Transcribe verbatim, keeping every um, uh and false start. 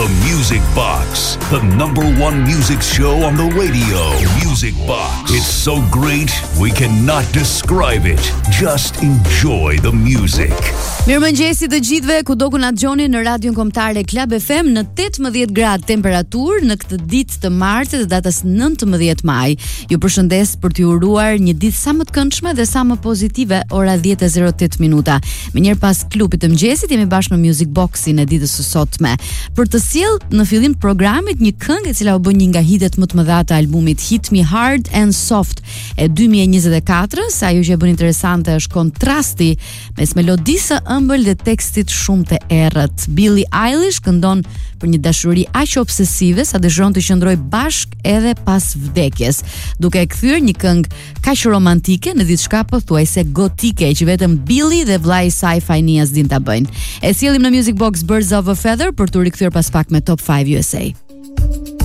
The Music Box, the number one music show on the radio. Music Box. It's so great, we cannot describe it. Just enjoy the music. Mirëmëngjesi të gjithëve, kudo ku na dëgjoni në radion kombëtare Club F M në tetëmbëdhjetë gradë temperaturë në këtë ditë të martës të datës nëntëmbëdhjetë maj. Ju përshëndes për t'ju uruar një ditë sa më të këndshme dhe sa më pozitive, ora dhjetë e zero opt minuta. Mënyrë pas klubit të mëngjesit jemi bashkë në Music Boxin e ditës së sotme. Për të sjell në fillim të programit një këngë e cila u bë një nga hitet më të mëdha të albumit Hit Me Hard and Soft e dy mijë e njëzet e katër, sa ajo që e bën interesante është kontrasti mes melodisë ëmbël dhe tekstit shumë të errët. Billie Eilish këndon për një dashuri aq obsesive sa dëshiron të qëndrojë bashkë edhe pas vdekjes, duke e kthyer një këngë kaq romantike në diçka pothuajse gotike që vetëm Billie dhe vllai i saj Finneas din ta bëjnë. E sjellim në Music Box Birds of a Feather për t'u rikthyer pas pak me Top five U S A.